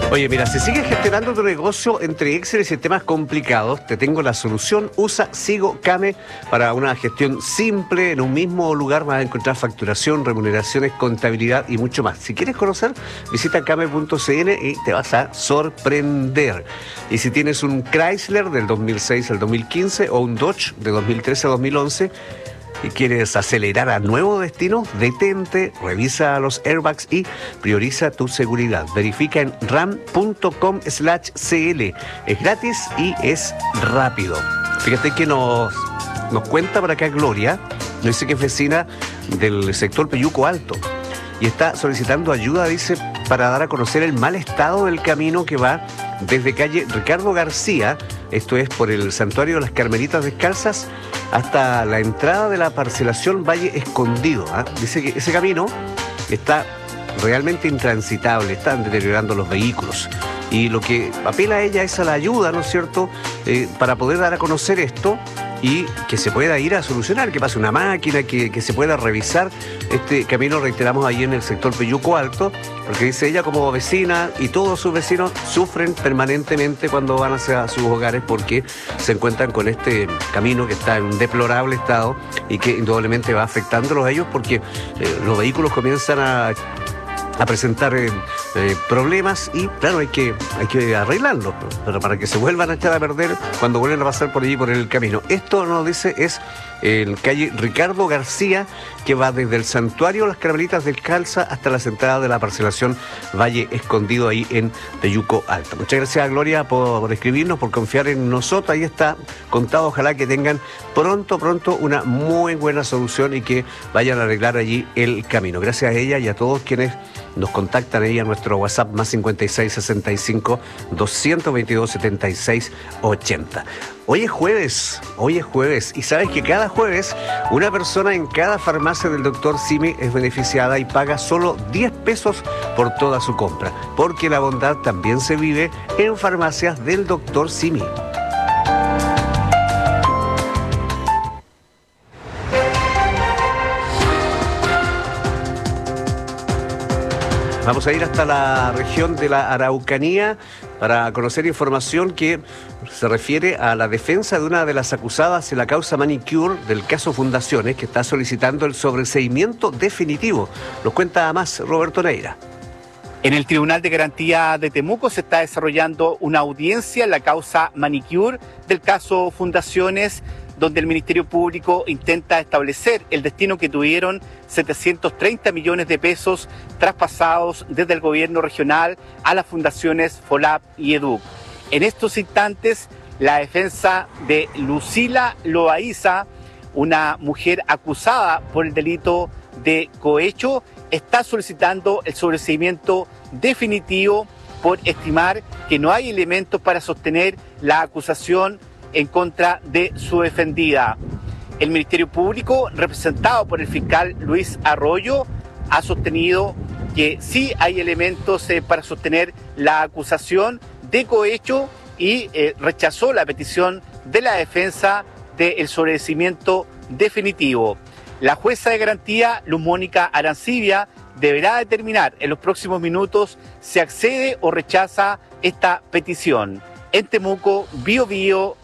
Oye, mira, si sigues gestionando tu negocio entre Excel y sistemas complicados, te tengo la solución. Usa Sigo Kame para una gestión simple. En un mismo lugar vas a encontrar facturación, remuneraciones, contabilidad y mucho más. Si quieres conocer, visita kame.cl y te vas a sorprender. Y si tienes un Chrysler del 2006 al 2015 o un Dodge de 2013 a 2011, y quieres acelerar a nuevo destino, detente, revisa los airbags y prioriza tu seguridad. Verifica en ram.com/cl. Es gratis y es rápido. Fíjate que nos cuenta por acá Gloria, nos dice que es vecina del sector Peyuco Alto y está solicitando ayuda, dice, para dar a conocer el mal estado del camino que va desde calle Ricardo García, esto es por el Santuario de las Carmelitas Descalzas, hasta la entrada de la parcelación Valle Escondido. Dice que ese camino está realmente intransitable, están deteriorando los vehículos. Y lo que apela a ella es a la ayuda, ¿no es cierto?, para poder dar a conocer esto y que se pueda ir a solucionar, que pase una máquina, que se pueda revisar este camino, reiteramos, ahí en el sector Peyuco Alto, porque dice ella, como vecina y todos sus vecinos sufren permanentemente cuando van hacia sus hogares porque se encuentran con este camino que está en un deplorable estado y que indudablemente va afectándolos a ellos porque los vehículos comienzan a presentar problemas y claro, hay que arreglarlos, pero para que se vuelvan a echar a perder cuando vuelven a pasar por allí, por el camino. Esto nos dice es en calle Ricardo García, que va desde el Santuario Las Carmelitas Descalzas hasta las entradas de la parcelación Valle Escondido, ahí en Peyuco Alto. Muchas gracias, Gloria, por escribirnos, por confiar en nosotros. Ahí está contado. Ojalá que tengan pronto una muy buena solución y que vayan a arreglar allí el camino. Gracias a ella y a todos quienes nos contactan ahí a nuestro WhatsApp más 56 65 222 76 80. Hoy es jueves, y sabes que cada jueves una persona en cada farmacia del Dr. Simi es beneficiada y paga solo 10 pesos por toda su compra, porque la bondad también se vive en farmacias del Dr. Simi. Vamos a ir hasta la región de la Araucanía para conocer información que se refiere a la defensa de una de las acusadas en la causa Manicure del caso Fundaciones, que está solicitando el sobreseimiento definitivo. Nos cuenta más Roberto Neira. En el Tribunal de Garantía de Temuco se está desarrollando una audiencia en la causa Manicure del caso Fundaciones, donde el Ministerio Público intenta establecer el destino que tuvieron 730 millones de pesos traspasados desde el gobierno regional a las fundaciones FOLAP y EDUC. En estos instantes, la defensa de Lucila Loaiza, una mujer acusada por el delito de cohecho, está solicitando el sobreseimiento definitivo por estimar que no hay elementos para sostener la acusación en contra de su defendida. El Ministerio Público, representado por el fiscal Luis Arroyo, ha sostenido que sí hay elementos para sostener la acusación de cohecho y rechazó la petición de la defensa del sobreseimiento definitivo. La jueza de garantía, Luz Mónica Arancibia, deberá determinar en los próximos minutos si accede o rechaza esta petición. En Temuco, Bio Bio,